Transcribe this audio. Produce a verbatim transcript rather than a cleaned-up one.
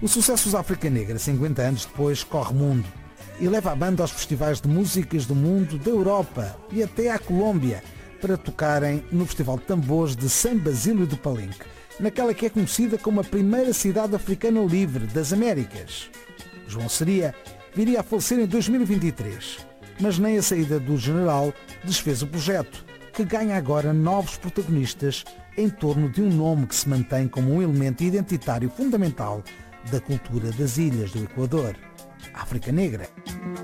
O sucesso da África Negra, cinquenta anos depois, corre mundo e leva a banda aos festivais de músicas do mundo, da Europa e até à Colômbia, para tocarem no Festival de Tambores de São Basílio do Palenque, naquela que é conhecida como a primeira cidade africana livre das Américas. João Seria viria a falecer em dois mil e vinte e três, mas nem a saída do general desfez o projeto, que ganha agora novos protagonistas em torno de um nome que se mantém como um elemento identitário fundamental da cultura das ilhas do Equador, África Negra.